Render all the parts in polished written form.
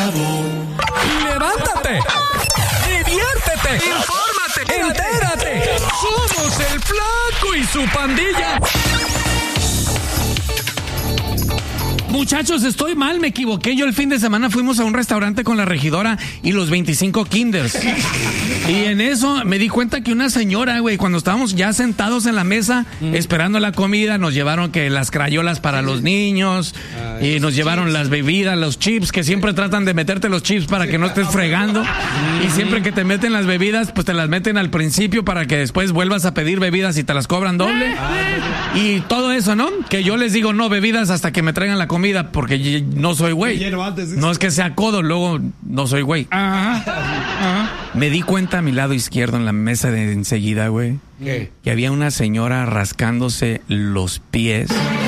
acabó. ¡Levántate! ¡Diviértete! ¡Infórmate! ¡Entérate! ¡Somos el Flaco y su pandilla! Muchachos, estoy mal, me equivoqué. Yo el fin de semana fuimos a un restaurante con la regidora y los 25 kinders. Y en eso me di cuenta que una señora, güey, cuando estábamos ya sentados en la mesa esperando la comida, nos llevaron que las crayolas para los niños y nos llevaron las bebidas, los chips, que siempre tratan de meterte los chips para que no estés fregando. Y siempre que te meten las bebidas, pues te las meten al principio para que después vuelvas a pedir bebidas y te las cobran doble. Y todo eso, ¿no? Que yo les digo no bebidas hasta que me traigan la comida, porque no soy güey. No es que sea codo, luego no soy güey. Me di cuenta a mi lado izquierdo en la mesa de enseguida, güey, que había una señora rascándose los pies.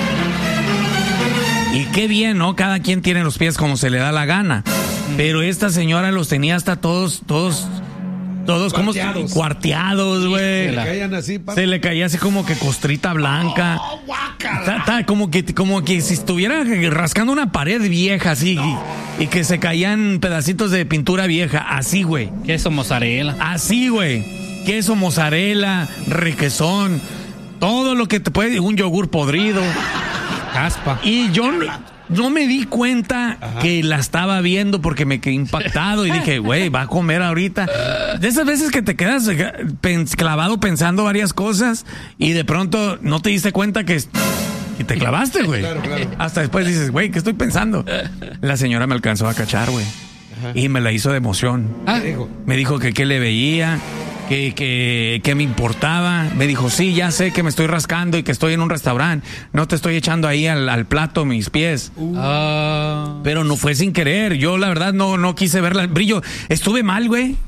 Y qué bien, ¿no? Cada quien tiene los pies como se le da la gana. Pero esta señora los tenía hasta todos como cuarteados, güey. Se le caía así como que costrita blanca. Como que si estuviera rascando una pared vieja, así. Y que se caían pedacitos de pintura vieja, así, güey. Queso mozzarella. Así, güey. Queso mozzarella, requesón, todo lo que te puede, un yogur podrido. Caspa. Y yo no me di cuenta que la estaba viendo porque me quedé impactado y dije, güey, va a comer ahorita. De esas veces que te quedas clavado pensando varias cosas y de pronto no te diste cuenta que te clavaste, güey. Claro. Hasta después dices, güey, ¿qué estoy pensando? La señora me alcanzó a cachar, güey. Y me la hizo de emoción. Me dijo que qué le veía, que me importaba. Me dijo, sí, ya sé que me estoy rascando y que estoy en un restaurante. No te estoy echando ahí al plato mis pies. Pero no fue sin querer. Yo, la verdad, no quise verla. Brillo, estuve mal, güey.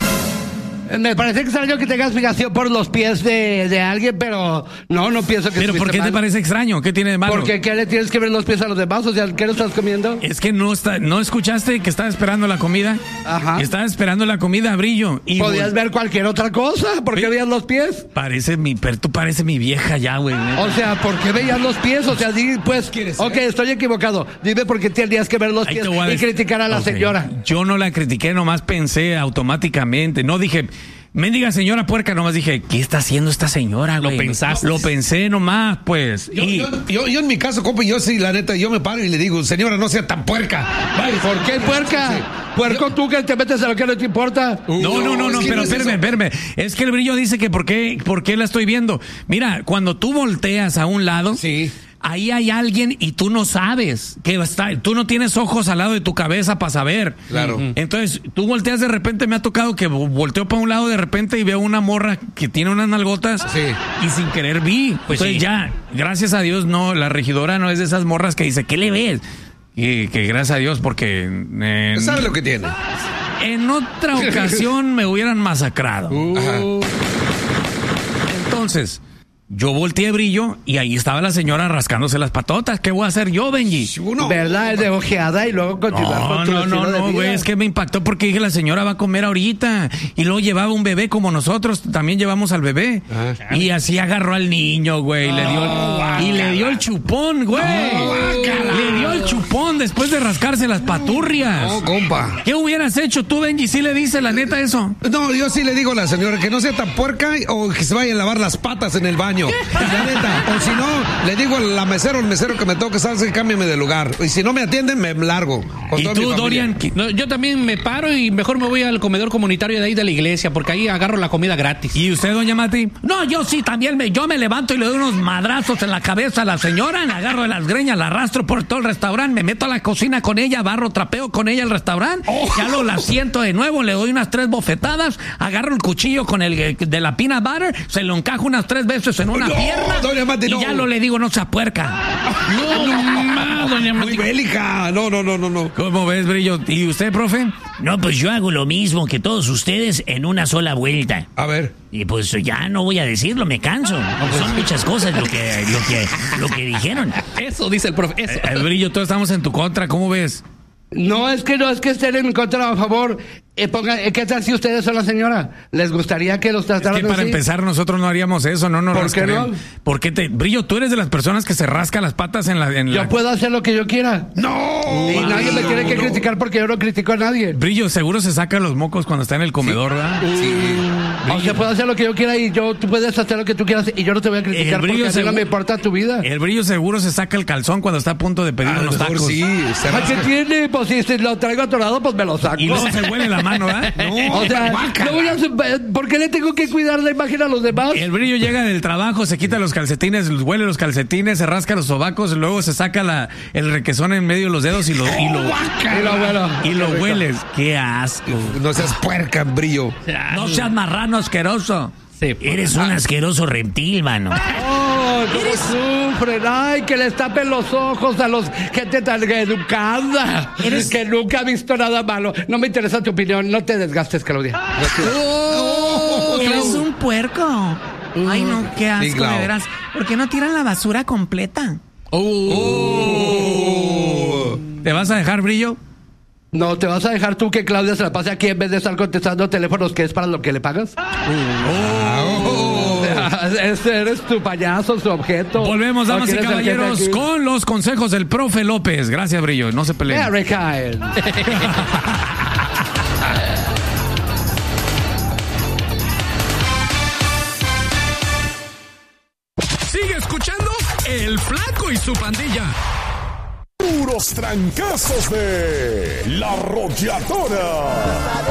Me parece extraño que tengas fijación por los pies de alguien, pero no pienso que. ¿Pero por qué te parece extraño? ¿Qué tiene de malo? Porque ¿qué le tienes que ver los pies a los demás? O sea, ¿qué no estás comiendo? Es que no escuchaste que estaba esperando la comida. Estaba esperando la comida, Brillo. Y podías ver cualquier otra cosa. ¿Por qué veías los pies? Tú pareces mi vieja ya, güey. O sea, ¿por qué veías los pies? O sea, pues, ok, estoy equivocado. Dime por qué tenías que ver los pies y criticar a la señora. Yo no la critiqué, nomás pensé automáticamente. No dije, mendiga señora puerca, nomás dije, ¿qué está haciendo esta señora, güey? Lo pensaste. Lo pensé nomás, pues. Yo en mi caso, compa, yo sí, la neta, yo me paro y le digo, señora, no sea tan puerca. ¿Por qué puerca? Sí. Puerco, tú que te metes a lo que no te importa. No, pero espérame. Es que el Brillo dice que ¿por qué la estoy viendo? Mira, cuando tú volteas a un lado, ahí hay alguien y tú no sabes que tú no tienes ojos al lado de tu cabeza para saber. Claro. Entonces, tú volteas de repente, me ha tocado que volteo para un lado de repente y veo una morra que tiene unas nalgotas y sin querer vi. Pues entonces ya, gracias a Dios, no, la regidora no es de esas morras que dice, ¿qué le ves? Y que gracias a Dios, porque ¿sabe lo que tiene? En otra ocasión me hubieran masacrado. Entonces, yo volteé, Brillo, y ahí estaba la señora rascándose las patotas. ¿Qué voy a hacer yo, Benji? ¿Verdad? Es de ojeada y luego continuar con tu estilo de vida. Güey, es que me impactó porque dije, la señora va a comer ahorita. Y luego llevaba un bebé como nosotros, también llevamos al bebé. Y así agarró al niño, güey, le dio el chupón, güey. Le dio el chupón después de rascarse las paturrias. No, compa. ¿Qué hubieras hecho tú, Benji? ¿Sí le dices la neta eso? No, yo sí le digo a la señora que no sea tan puerca o que se vaya a lavar las patas en el baño. La neta. O si no, le digo al mesero que me toque, ¿sabes? Cámbiame de lugar. Y si no me atienden, me largo. ¿Y tú, Dorian? No, yo también me paro y mejor me voy al comedor comunitario de ahí de la iglesia, porque ahí agarro la comida gratis. ¿Y usted, doña Mati? No, yo sí también. Yo me levanto y le doy unos madrazos en la cabeza a la señora, le agarro de las greñas, la arrastro por todo el restaurante, me meto a la cocina con ella, barro, trapeo con ella el restaurante, ya la siento de nuevo, le doy unas 3 bofetadas, agarro el cuchillo con el de la peanut butter, se lo encajo unas 3 veces en una pierna, doña Mati, y ya le digo, no sea puerca. No, doña Mati. Muy bélica. No. ¿Cómo ves, Brillo? ¿Y usted, profe? No, pues yo hago lo mismo que todos ustedes en una sola vuelta. A ver. Y pues ya no voy a decirlo, me canso. Son muchas cosas lo que dijeron. Eso dice el profe. Brillo, todos estamos en tu contra, ¿cómo ves? No es que estén en mi contra o a favor. ¿Qué tal si ustedes son la señora? ¿Les gustaría que los trataran para así? empezar, nosotros no haríamos eso, no nos ¿Por qué no? Porque Brillo, tú eres de las personas que se rasca las patas en la... Yo puedo hacer lo que yo quiera. ¡No! Y nadie me tiene que criticar porque yo no critico a nadie. Brillo, seguro se saca los mocos cuando está en el comedor, ¿verdad? Sí. O sea, puedo hacer lo que yo quiera y tú puedes hacer lo que tú quieras y yo no te voy a criticar porque a mí no me importa tu vida. El Brillo seguro se saca el calzón cuando está a punto de pedir unos tacos. Sí, ¿Qué tiene? Pues si lo traigo atorado, pues me lo saco. Y luego se huele la mano, ¿verdad? O sea, ¿por qué le tengo que cuidar la imagen a los demás? El Brillo llega del trabajo, se quita los calcetines, huele los calcetines, se rasca los sobacos, luego se saca el requesón en medio de los dedos y lo hueles. ¡Qué asco! No seas puerca, Brillo. No seas marrano asqueroso. Sí, Eres un asqueroso reptil, mano. ¡Oh, cómo sufren! ¡Ay, que les tapen los ojos a los gente tan educada! Que nunca ha visto nada malo. No me interesa tu opinión. No te desgastes, Claudia. Eres un puerco. Ay, no, qué asco, Clau. de veras. ¿Por qué no tiran la basura completa? ¿Te vas a dejar, Brillo? ¿No te vas a dejar tú que Claudia se la pase aquí en vez de estar contestando teléfonos que es para lo que le pagas? Eres tu payaso, su objeto. Volvemos, damas y caballeros, con los consejos del profe López. Gracias, Brillo. No se peleen. Very kind. Sigue escuchando El Flaco y su pandilla. Puros trancazos de La Arrolladora.